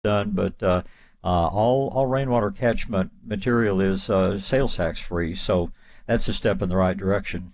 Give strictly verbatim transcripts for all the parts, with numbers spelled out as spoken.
done, but uh, uh, all all rainwater catchment material is uh, sales tax free. So that's a step in the right direction.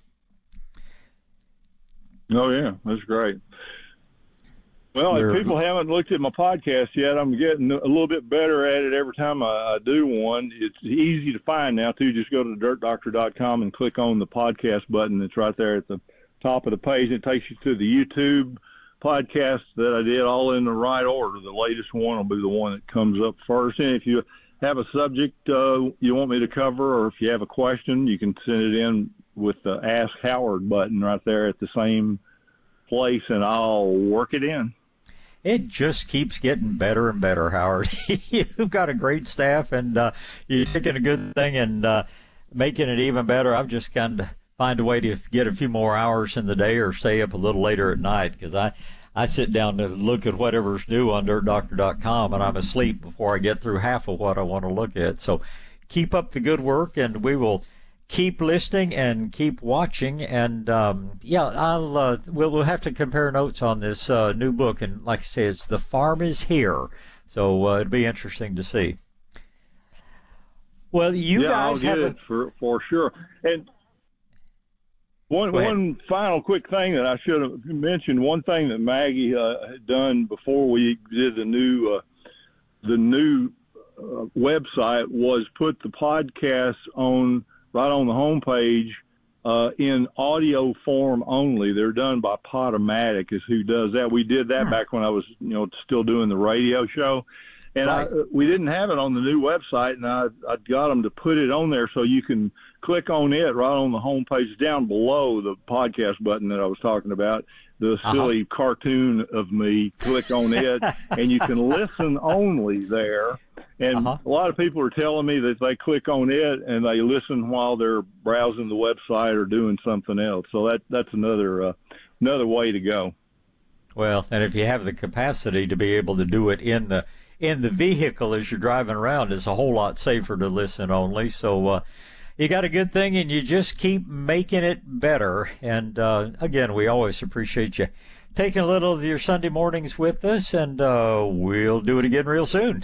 Oh yeah, that's great. Well, We're, if people haven't looked at my podcast yet, I'm getting a little bit better at it every time I, I do one. It's easy to find now, too. Just go to dirt doctor dot com and click on the podcast button that's right there at the top of the page. It takes you to the YouTube podcast that I did, all in the right order. The latest one will be the one that comes up first. And if you have a subject uh, you want me to cover, or if you have a question, you can send it in with the Ask Howard button right there at the same place, and I'll work it in. It just keeps getting better and better, Howard. You've got a great staff, and uh, you're taking a good thing and uh, making it even better. I've just kind of find a way to get a few more hours in the day or stay up a little later at night, because I, I sit down to look at whatever's new on dirt doctor dot com, and I'm asleep before I get through half of what I want to look at. So keep up the good work, and we will keep listening and keep watching. And um, yeah, I'll uh, we'll, we'll have to compare notes on this uh, new book. And like I say, it's The Farm is Here, so uh, it'd be interesting to see. Well, you yeah, guys I'll have get a, it for for sure. And one one final quick thing that I should have mentioned. One thing that Maggie uh, had done before we did the new uh, the new uh, website was put the podcasts on. Right on the homepage, uh, in audio form only. They're done by Podomatic, is who does that. We did that back when I was, you know, still doing the radio show, and right. I, we didn't have it on the new website, and I I got them to put it on there so you can click on it right on the homepage down below the podcast button that I was talking about. The silly uh-huh. cartoon of me, click on it, and you can listen only there. And uh-huh. a lot of people are telling me that they click on it and they listen while they're browsing the website or doing something else. So that that's another uh, another way to go. Well, and if you have the capacity to be able to do it in the in the vehicle as you're driving around, it's a whole lot safer to listen only. So uh, you got a good thing, and you just keep making it better. And uh, again, we always appreciate you taking a little of your Sunday mornings with us, and uh, we'll do it again real soon.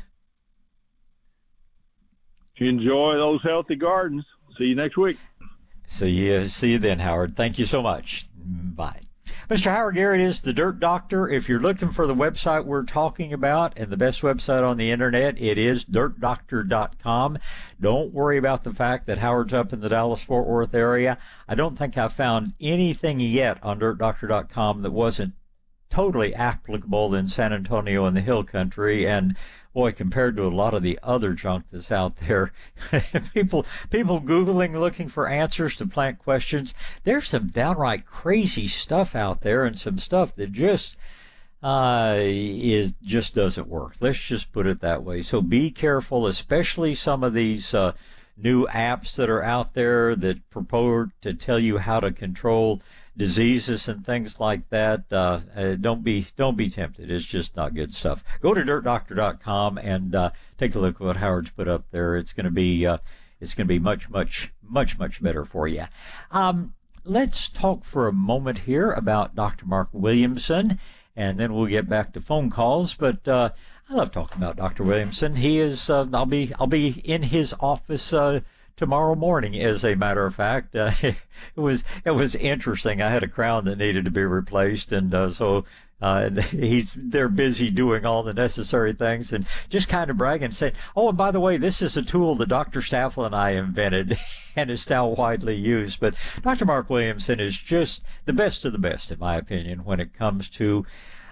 Enjoy those healthy gardens. See you next week. See you, see you then, Howard. Thank you so much. Bye. Mister Howard Garrett is the Dirt Doctor. If you're looking for the website we're talking about and the best website on the internet, it is dirt doctor dot com. Don't worry about the fact that Howard's up in the Dallas-Fort Worth area. I don't think I've found anything yet on dirt doctor dot com that wasn't totally applicable in San Antonio and the Hill Country. And boy, compared to a lot of the other junk that's out there, people people Googling, looking for answers to plant questions, there's some downright crazy stuff out there, and some stuff that just uh, is just doesn't work. Let's just put it that way. So be careful, especially some of these uh, new apps that are out there that purport to tell you how to control diseases and things like that. Uh, uh, don't be don't be tempted. It's just not good stuff. Go to dirt doctor dot com and uh, take a look at what Howard's put up there. It's going to be uh, it's going to be much much much much better for you. Um, let's talk for a moment here about Doctor Mark Williamson, and then we'll get back to phone calls. But uh, I love talking about Doctor Williamson. He is. Uh, I'll be I'll be in his office Uh, tomorrow morning, as a matter of fact. Uh, it was it was interesting. I had a crown that needed to be replaced, and uh, so uh, he's they're busy doing all the necessary things, and just kind of bragging, saying, "Oh, and by the way, this is a tool that Doctor Staffel and I invented, and is now widely used." But Doctor Mark Williamson is just the best of the best, in my opinion, when it comes to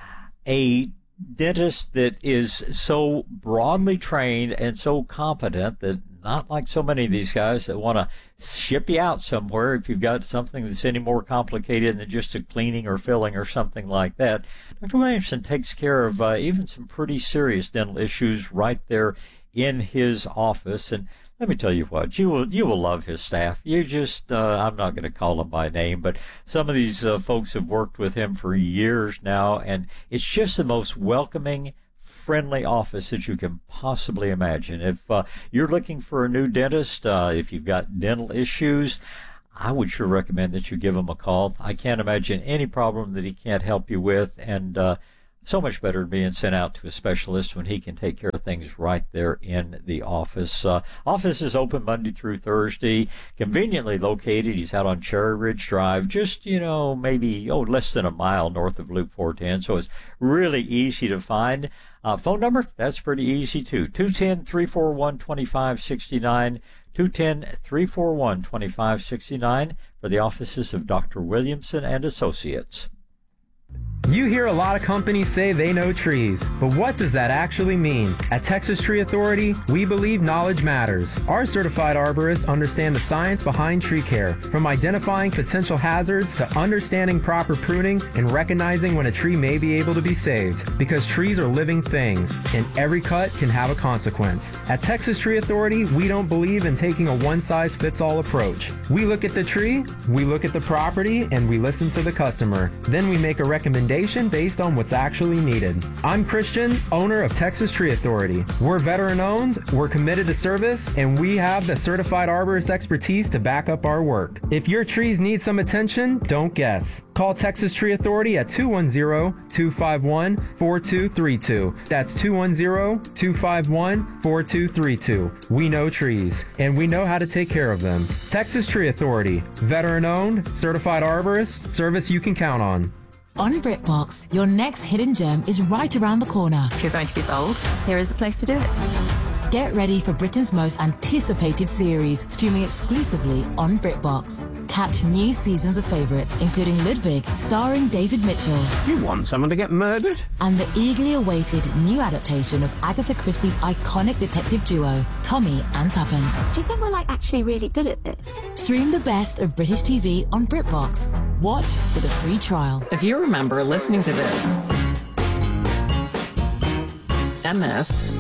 a dentist that is so broadly trained and so competent that, not like so many of these guys that want to ship you out somewhere if you've got something that's any more complicated than just a cleaning or filling or something like that. Doctor Williamson takes care of uh, even some pretty serious dental issues right there in his office. And let me tell you what, you will you will love his staff. You just, uh, I'm not going to call them by name, but some of these uh, folks have worked with him for years now, and it's just the most welcoming, friendly office that you can possibly imagine. If uh, you're looking for a new dentist, uh, if you've got dental issues, I would sure recommend that you give him a call. I can't imagine any problem that he can't help you with, and uh, So much better than being sent out to a specialist when he can take care of things right there in the office. Uh, office is open Monday through Thursday, conveniently located. He's out on Cherry Ridge Drive, just, you know, maybe, oh, less than a mile north of Loop four ten. So it's really easy to find. Uh, phone number, that's pretty easy too. two one zero, three four one, two five six nine. two one zero, three four one, two five six nine for the offices of Doctor Williamson and Associates. You hear a lot of companies say they know trees, but what does that actually mean? At Texas Tree Authority, we believe knowledge matters. Our certified arborists understand the science behind tree care, from identifying potential hazards to understanding proper pruning and recognizing when a tree may be able to be saved, because trees are living things, and every cut can have a consequence. At Texas Tree Authority, we don't believe in taking a one-size-fits-all approach. We look at the tree, we look at the property, and we listen to the customer. Then we make a recommendation based on what's actually needed. I'm Christian, owner of Texas Tree Authority. We're veteran-owned, we're committed to service, and we have the certified arborist expertise to back up our work. If your trees need some attention, don't guess. Call Texas Tree Authority at two one zero, two five one, four two three two. That's two one zero, two five one, four two three two. We know trees, and we know how to take care of them. Texas Tree Authority, veteran-owned, certified arborist, service you can count on. On BritBox, your next hidden gem is right around the corner. If you're going to be bold, here is the place to do it. Get ready for Britain's most anticipated series, streaming exclusively on BritBox. Catch new seasons of favourites, including Ludwig, starring David Mitchell. You want someone to get murdered? And the eagerly awaited new adaptation of Agatha Christie's iconic detective duo, Tommy and Tuppence. Do you think we're like actually really good at this? Stream the best of British T V on BritBox. Watch with a free trial. If you remember listening to this, and this,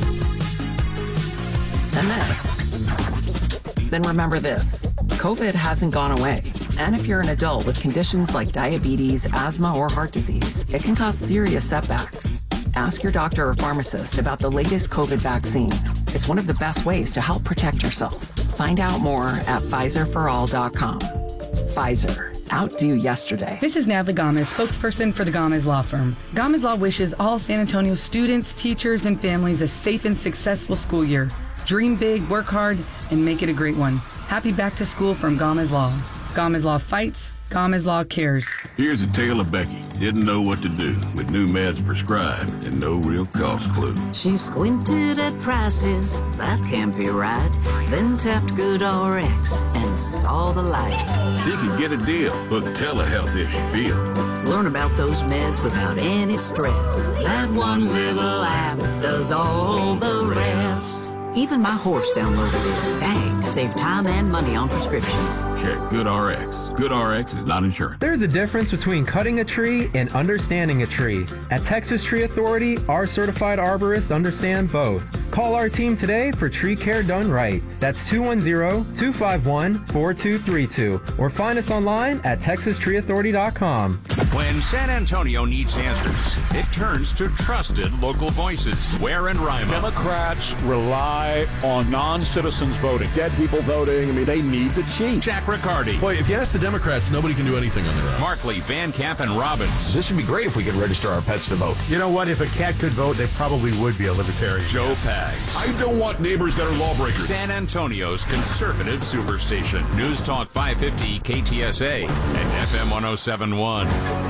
and this, then remember this. COVID hasn't gone away. And if you're an adult with conditions like diabetes, asthma, or heart disease, it can cause serious setbacks. Ask your doctor or pharmacist about the latest COVID vaccine. It's one of the best ways to help protect yourself. Find out more at Pfizer for all dot com. Pfizer. Outdo yesterday. This is Natalie Gomez, spokesperson for the Gomez Law Firm. Gomez Law wishes all San Antonio students, teachers, and families a safe and successful school year. Dream big, work hard, and make it a great one. Happy back to school from Gomez Law. Gomez Law fights, Gomez Law cares. Here's a tale of Becky. Didn't know what to do with new meds prescribed and no real cost clue. She squinted at prices, that can't be right. Then tapped GoodRx and saw the light. She could get a deal. Book telehealth if she feels. Learn about those meds without any stress. That one little app does all the rest. Even my horse downloaded it. Dang, save time and money on prescriptions. Check GoodRx. GoodRx is not insurance. There's a difference between cutting a tree and understanding a tree. At Texas Tree Authority, our certified arborists understand both. Call our team today for tree care done right. That's two one zero, two five one, four two three two. Or find us online at texas tree authority dot com. When San Antonio needs answers, it turns to trusted local voices. Ware and Rima. Democrats rely on non-citizens voting. Dead people voting. I mean, they need to change. Jack Riccardi. Boy, if you ask the Democrats, nobody can do anything on their own. Markley, Van Camp, and Robbins. This would be great if we could register our pets to vote. You know what? If a cat could vote, they probably would be a libertarian. Joe Pags. I don't want neighbors that are lawbreakers. San Antonio's conservative superstation. News Talk five fifty K T S A and F M one oh seven point one.